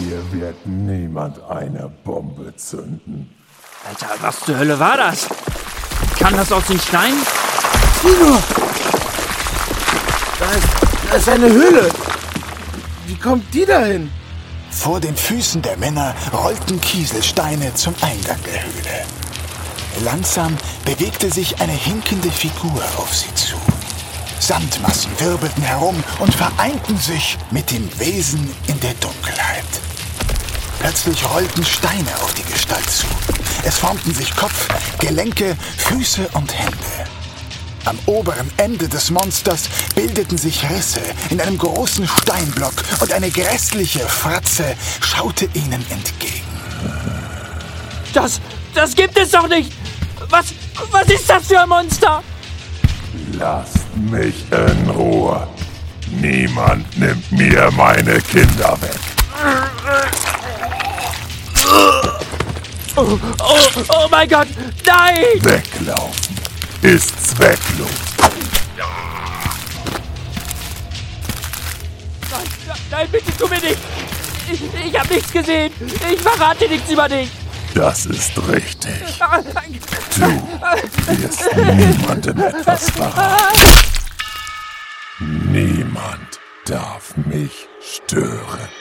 Hier wird niemand eine Bombe zünden. Alter, was zur Hölle war das? Kam das aus den Steinen? Sieh nur! Da ist eine Höhle. Wie kommt die dahin? Vor den Füßen der Männer rollten Kieselsteine zum Eingang der Höhle. Langsam bewegte sich eine hinkende Figur auf sie zu. Sandmassen wirbelten herum und vereinten sich mit dem Wesen in der Dunkelheit. Plötzlich rollten Steine auf die Gestalt zu. Es formten sich Kopf, Gelenke, Füße und Hände. Am oberen Ende des Monsters bildeten sich Risse in einem großen Steinblock und eine grässliche Fratze schaute ihnen entgegen. Das gibt es doch nicht! Was ist das für ein Monster? Lasst mich in Ruhe. Niemand nimmt mir meine Kinder weg. Oh mein Gott, nein! Weglaufen ist zwecklos. Nein, bitte tu mir nicht! Ich hab nichts gesehen! Ich verrate nichts über dich! Das ist richtig. Du wirst niemandem etwas verraten. Niemand darf mich stören.